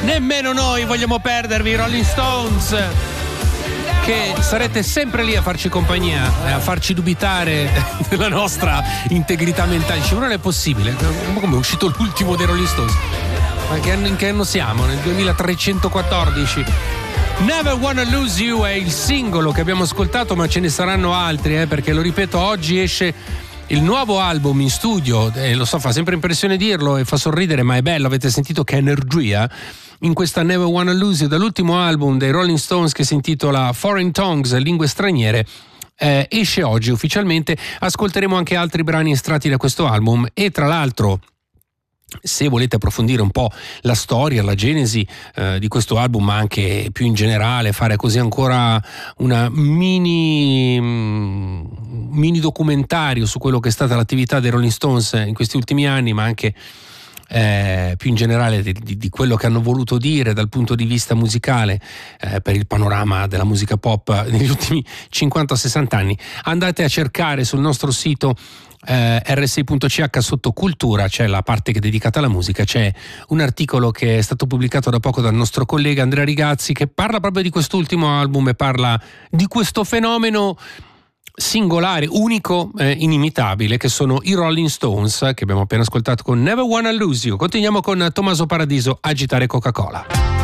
Nemmeno noi vogliamo perdervi i Rolling Stones, che sarete sempre lì a farci compagnia, a farci dubitare della nostra integrità mentale. Ma non è possibile, come è uscito l'ultimo dei Rolling Stones? Ma in che anno siamo? Nel 2314. Never Wanna Lose You è il singolo che abbiamo ascoltato, ma ce ne saranno altri, perché lo ripeto, oggi esce il nuovo album in studio, lo so, fa sempre impressione dirlo e fa sorridere, ma è bello, avete sentito che energia in questa Never Wanna Lose You, dall'ultimo album dei Rolling Stones che si intitola Foreign Tongues, lingue straniere. Esce oggi ufficialmente. Ascolteremo anche altri brani estratti da questo album e tra l'altro, se volete approfondire un po' la storia, la genesi di questo album, ma anche più in generale, fare così ancora una mini documentario su quello che è stata l'attività dei Rolling Stones in questi ultimi anni, ma anche più in generale di quello che hanno voluto dire dal punto di vista musicale per il panorama della musica pop negli ultimi 50-60 anni, andate a cercare sul nostro sito rsi.ch sotto cultura, c'è la parte che è dedicata alla musica, c'è un articolo che è stato pubblicato da poco dal nostro collega Andrea Rigazzi che parla proprio di quest'ultimo album e parla di questo fenomeno singolare, unico, inimitabile, che sono i Rolling Stones, che abbiamo appena ascoltato con Never Wanna Lose You. Continuiamo con Tommaso Paradiso, Agitare Coca-Cola.